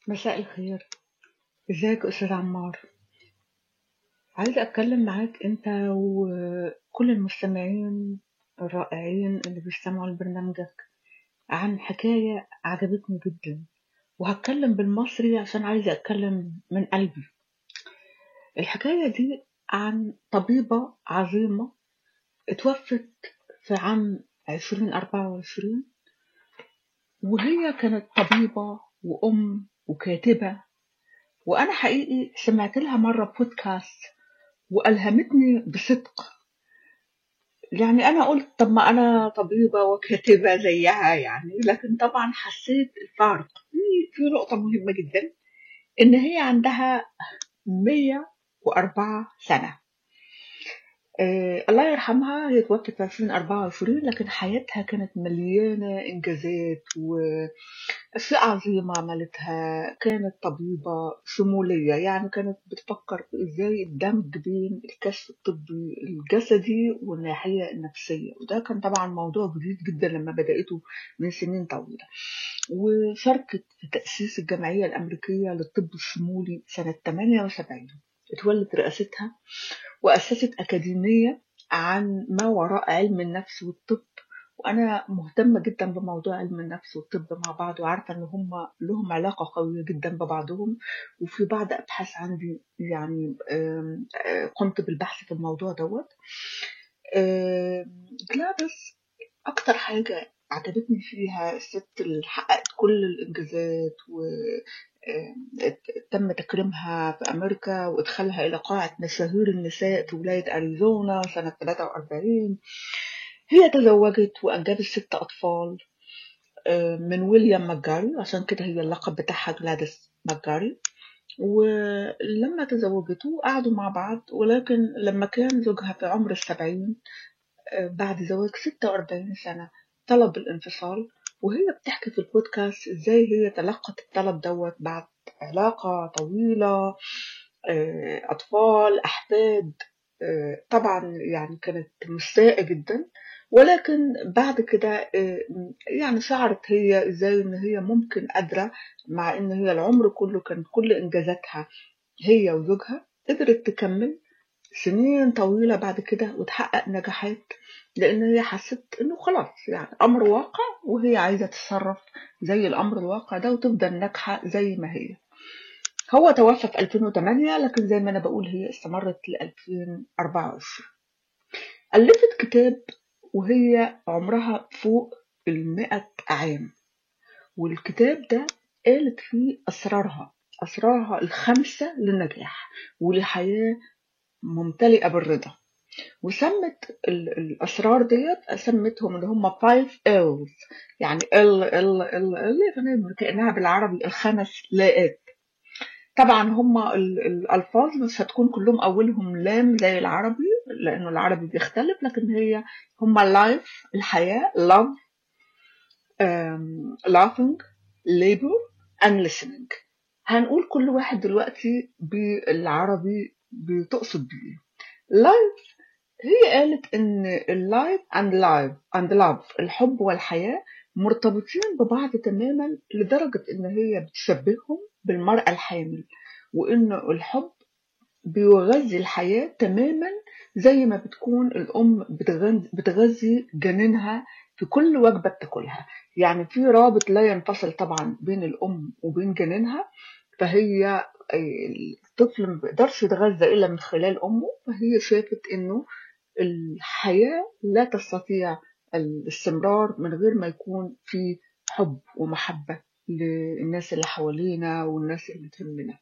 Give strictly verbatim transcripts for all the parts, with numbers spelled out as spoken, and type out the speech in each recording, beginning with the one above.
مساء الخير. ازيك يا استاذ عمار؟ عايزه اتكلم معاك انت وكل المستمعين الرائعين اللي بيستمعوا لبرنامجك عن حكايه عجبتني جدا، وهتكلم بالمصري عشان عايزه اتكلم من قلبي. الحكايه دي عن طبيبه عظيمه اتوفت في عام عشرين أربعة وعشرين، وهي كانت طبيبة وأم وكاتبة. وأنا حقيقي سمعت لها مرة بودكاست وألهمتني بصدق. يعني أنا قلت طب ما أنا طبيبة وكاتبة زيها يعني، لكن طبعا حسيت الفارق في في نقطة مهمة جدا، إن هي عندها مية وأربعة سنة. آه الله يرحمها، هي توفت في عشرين أربعة وعشرين، لكن حياتها كانت مليانة إنجازات وأشياء عظيمة عملتها. كانت طبيبة شمولية، يعني كانت بتفكر في إزاي الدمج بين الكشف الطبي الجسدي والناحية النفسية، وده كان طبعا موضوع جديد جدا لما بدأته من سنين طويلة. وشاركت في تأسيس الجمعية الأمريكية للطب الشمولي سنة ثمانية وسبعين، اتولت رئاستها، وأسست أكاديمية عن ما وراء علم النفس والطب. وأنا مهتمة جدا بموضوع علم النفس والطب مع بعض، وعارفة إن هم لهم علاقة قوية جدا ببعضهم. وفي بعض أبحاث عندي يعني آم، آه، قمت بالبحث في الموضوع دوت. آم، جلاديس أكتر حاجة عجبتني فيها الست اللي حققت كل الإنجازات، و آه، تم تكريمها في أمريكا وإدخالها إلى قاعة مشاهير النساء في ولاية أريزونا سنة ثلاثة وأربعين. هي تزوجت وأنجبت ست أطفال آه، من ويليام ماجاري، عشان كده هي اللقب بتاعها جلاديس ماجاري. ولما تزوجته قعدوا مع بعض، ولكن لما كان زوجها في عمر السبعين، آه، بعد زواج ستة وأربعين سنة، طلب الانفصال. وهي بتحكي في البودكاست ازاي هي تلقت الطلب دوت بعد علاقة طويلة، آه، أطفال أحفاد. آه، طبعا يعني كانت مستاءة جدا، ولكن بعد كده آه، يعني شعرت هي ازاي ان هي ممكن قادرة، مع ان هي العمر كله كان كل انجازاتها هي وزوجها، قدرت تكمل سنين طويلة بعد كده وتحقق نجاحات، لأن هي حست إنه خلاص يعني أمر واقع، وهي عايزة تتصرف زي الأمر الواقع ده وتفضل ناجحة زي ما هي. هو توفى في ألفين وثمانية، لكن زي ما أنا بقول هي استمرت ل ألفين وأربعة وعشرين. ألفت كتاب وهي عمرها فوق المئة عام، والكتاب ده قالت فيه أسرارها أسرارها الخمسة للنجاح ولحياة ممتلئة بالرضا. وسمت ال- الأسرار ديت، سمتهم اللي هم فايف إلز، يعني ال ال ال ال كأنها بالعربي الخمس لاءات. طبعا هم ال- الألفاظ مش هتكون كلهم أولهم لام زي العربي، لأنه العربي بيختلف، لكن هي هم لايف الحياة، love، um, laughing، labor and listening. هنقول كل واحد دلوقتي بالعربي بتقصد بيه. life، هي قالت إن اللايف and life and love، الحب والحياة، مرتبطين ببعض تماما، لدرجة إن هي بتشبههم بالمرأة الحامل، وإن الحب بيغذي الحياة تماما، زي ما بتكون الأم بتغذي, بتغذي جنينها في كل وجبة بتاكلها. يعني في رابط لا ينفصل طبعا بين الأم وبين جنينها. فهي آه، الطفل ما بيقدرش يتغذى إلا من خلال أمه، فهي شافت إنه الحياة لا تستطيع الاستمرار من غير ما يكون في حب ومحبة للناس اللي حوالينا والناس اللي تهمنا.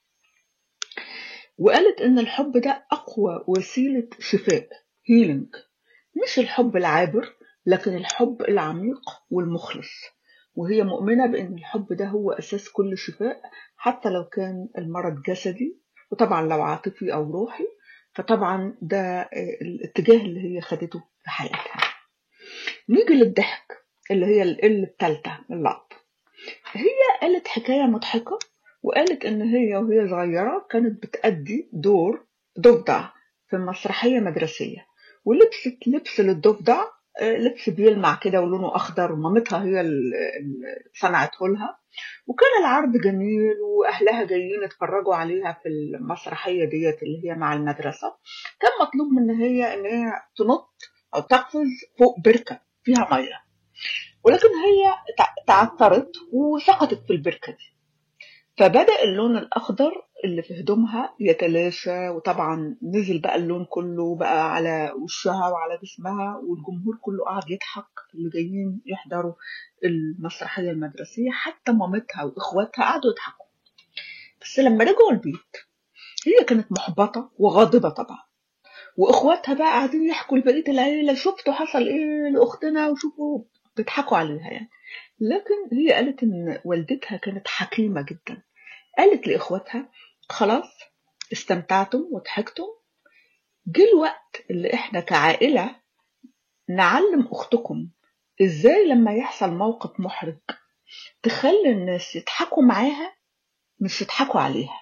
وقالت إن الحب ده أقوى وسيلة شفاء، هيلينج، مش الحب العابر، لكن الحب العميق والمخلص. وهي مؤمنة بأن الحب ده هو أساس كل شفاء، حتى لو كان المرض جسدي، وطبعا لو عاطفي أو روحي. فطبعا ده آه، الاتجاه اللي هي خدته في حياتها. نيجي للضحك، اللي هي ال التالتة، اللعب. هي قالت حكاية مضحكة، وقالت إن هي وهي صغيرة كانت بتأدي دور ضفدع في مسرحية مدرسية، ولبست لبس للضفدع لبس بيلمع كده ولونه أخضر، ومامتها هي اللي صنعته لها. وكان العرض جميل وأهلها جايين يتفرجوا عليها في المسرحية ديت اللي هي مع المدرسة. كان مطلوب من هي إن هي تنط أو تقفز فوق بركة فيها مية، ولكن هي تعثرت وسقطت في البركة دي. فبدأ اللون الأخضر اللي في هدومها يتلاشى، وطبعا نزل بقى اللون كله بقى على وشها وعلى جسمها، والجمهور كله قعد يضحك اللي جايين يحضروا المسرحية المدرسية، حتى مامتها وإخواتها قعدوا يضحكوا. بس لما رجعوا البيت هي كانت محبطة وغاضبة طبعا، وإخواتها بقى قاعدين يحكوا لبقية العيلة شفتوا حصل إيه لأختنا وشوفوا، بيضحكوا عليها يعني. لكن هي قالت إن والدتها كانت حكيمة جدا، قالت لإخواتها خلاص استمتعتم وضحكتم، جه الوقت اللي احنا كعائلة نعلم أختكم ازاي لما يحصل موقف محرج تخلي الناس يضحكوا معاها مش يضحكوا عليها.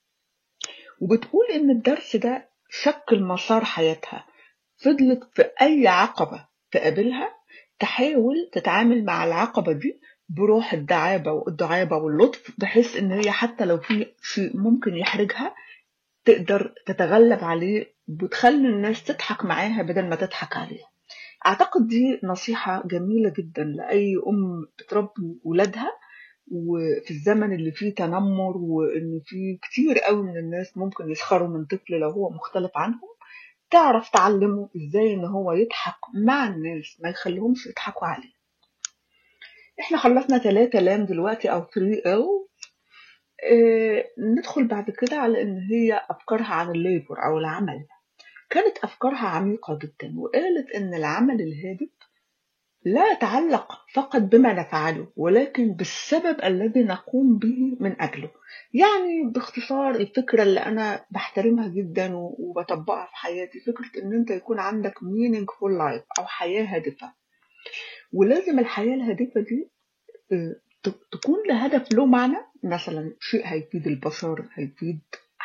وبتقول إن الدرس ده شكل مسار حياتها، فضلت في أي عقبة تقابلها تحاول تتعامل مع العقبة دي بروح الدعابة والدعابة واللطف، بحيث إن هي حتى لو في شيء ممكن يحرجها تقدر تتغلب عليه، بتخلي الناس تضحك معاها بدل ما تضحك عليها. أعتقد دي نصيحة جميلة جدا لأي أم بتربي ولادها، وفي الزمن اللي فيه تنمر وإن فيه كتير قوي من الناس ممكن يسخروا من طفل لو هو مختلف عنهم، تعرف تعلمه إزاي إن هو يضحك مع الناس ما يخليهمش يضحكوا عليه. إحنا خلصنا ثلاثة لام دلوقتي أو ثري ال. اه ندخل بعد كده على إن هي أفكارها عن الليبر أو العمل. كانت أفكارها عميقة جدا، وقالت إن العمل الهادف لا يتعلق فقط بما نفعله، ولكن بالسبب الذي نقوم به من أجله. يعني باختصار الفكرة اللي أنا بحترمها جدا وبطبقها في حياتي، فكرة إن أنت يكون عندك meaningful life أو حياة هادفة. ولازم الحياة الهادفة دي تكون لهدف له معنى، مثلا شيء هيفيد البشر، هيفيد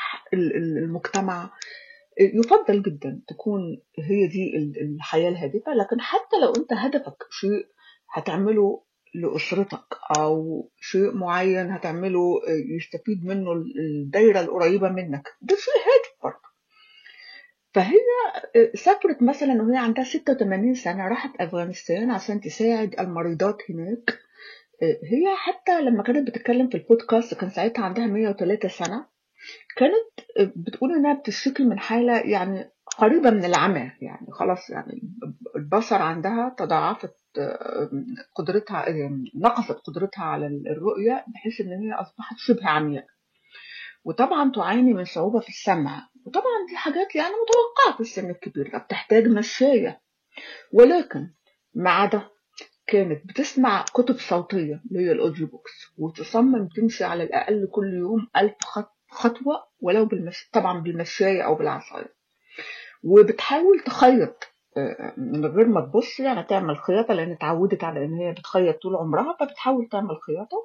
المجتمع. يفضل جدا تكون هي دي الحياة الهادفة. لكن حتى لو انت هدفك شيء هتعمله لأسرتك أو شيء معين هتعمله يستفيد منه الدايرة القريبة منك، ده شيء هادف برضه. فهي سافرت مثلا وهي عندها ستة وثمانين سنة، راحت أفغانستان عشان تساعد المريضات هناك. هي حتى لما كانت بتتكلم في البودكاست كان ساعتها عندها مية وثلاثة سنة، كانت بتقول انها بتشتكي من حالة يعني قريبة من العمى، يعني خلاص يعني البصر عندها تضاعفت قدرتها، نقصت قدرتها على الرؤية بحيث ان هي اصبحت شبه عمياء. وطبعا تعاني من صعوبة في السمع، وطبعا دي حاجات يعني متوقعة في السن الكبير، بتحتاج مشاية. ولكن مع ده كانت بتسمع كتب صوتية اللي هي الأوديو بوكس، وتصمم تمشي على الأقل كل يوم ألف خطوة ولو بالمش... طبعا بالمشاية أو بالعصاية. وبتحاول تخيط من غير ما تبص، يعني تعمل خياطة لأن اتعودت على إن هي بتخيط طول عمرها، فبتحاول تعمل خياطة.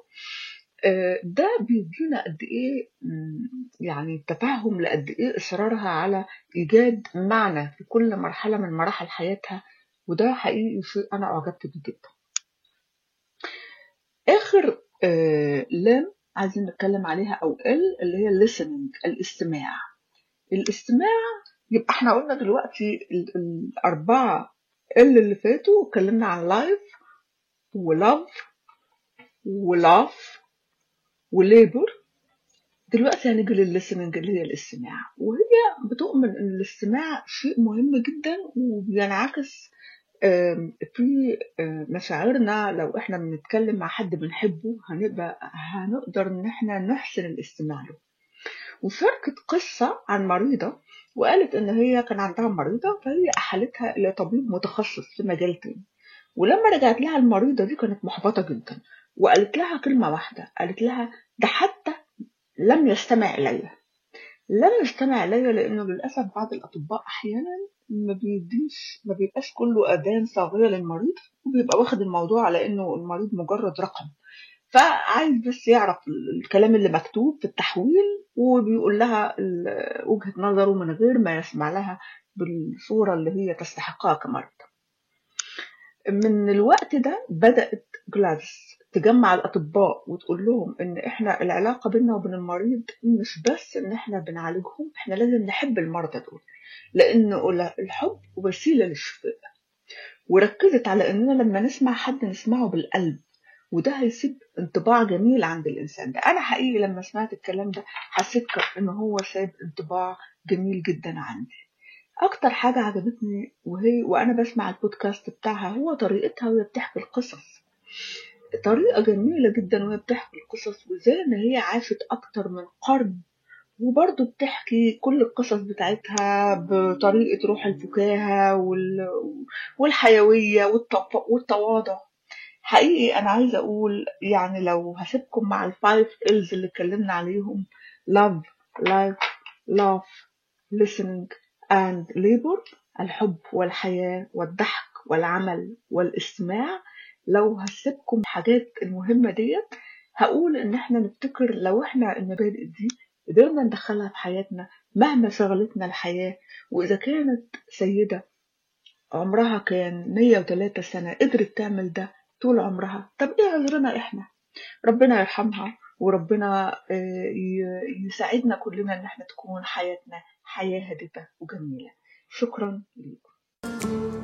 ده بيدينا قد إيه يعني تفهم لقد إيه إصرارها على إيجاد معنى في كل مرحلة من مراحل حياتها، وده حقيقي شيء أنا أعجبت بيه جدا. آخر آه لام عايزين نتكلم عليها أو ال اللي هي listening، الاستماع. الاستماع يبقى احنا قلنا دلوقتي الأربعة ال اللي فاتوا، اتكلمنا عن life ولove ولاف وليبر. دلوقتي هنيجي للlistening اللي هي الاستماع، وهي بتؤمن ان الاستماع شيء مهم جدا وبينعكس في مشاعرنا. لو احنا بنتكلم مع حد بنحبه هنبقى هنقدر ان احنا نحسن الاستماع له. وشاركت قصة عن مريضة، وقالت ان هي كان عندها مريضة فهي احالتها الى طبيب متخصص في مجال تاني. ولما رجعت لها المريضة دي كانت محبطة جدا، وقالت لها كلمة واحدة، قالت لها ده حتى لم يستمع إلي، لم يستمع إلي لأنه للأسف بعض الأطباء أحيانا ما بيديش ما بيبقاش كله أذان صاغية للمريض، وبيبقى واخد الموضوع على إنه المريض مجرد رقم، فعايز بس يعرف الكلام اللي مكتوب في التحويل، وبيقول لها وجهة نظره من غير ما يسمع لها بالصورة اللي هي تستحقها كمريض. من الوقت ده بدأت جلاديس تجمع الأطباء وتقول لهم إن إحنا العلاقة بيننا وبين المريض مش بس إن إحنا بنعالجهم، إحنا لازم نحب المرضى دول، لأن الحب وسيلة للشفاء. وركزت على إننا لما نسمع حد نسمعه بالقلب، وده هيسيب انطباع جميل عند الإنسان ده. أنا حقيقي لما سمعت الكلام ده حسيت إن هو ساب انطباع جميل جدا عندي. أكتر حاجة عجبتني وهي وأنا بسمع البودكاست بتاعها هو طريقتها وهي بتحكي القصص. طريقة جميلة جدا وهي بتحكي القصص، وزي إن هي عاشت أكتر من قرن، وبرضه بتحكي كل القصص بتاعتها بطريقة روح الفكاهة وال... والحيوية والتف... والتواضع. حقيقي أنا عايزة أقول يعني لو هسيبكم مع الفايف إلز اللي اتكلمنا عليهم: love, life, love, listening and labor، الحب والحياة والضحك والعمل والاستماع. لو هسيبكم حاجات المهمة ديت، هقول إن إحنا نفتكر لو إحنا المبادئ دي قدرنا ندخلها في حياتنا مهما شغلتنا الحياة. وإذا كانت سيدة عمرها كان مية وتلاتة سنة قدرت تعمل ده طول عمرها، طب إيه عذرنا إحنا؟ ربنا يرحمها، وربنا يساعدنا كلنا إن إحنا تكون حياتنا حياة هادئة وجميلة. شكرا لكم.